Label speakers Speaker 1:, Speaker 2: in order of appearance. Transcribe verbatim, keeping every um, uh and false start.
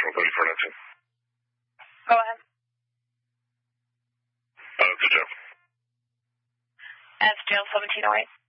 Speaker 1: Central, thirty-four nineteen.
Speaker 2: Go ahead.
Speaker 1: Uh, to jail.
Speaker 2: That's jail seventeen oh eight.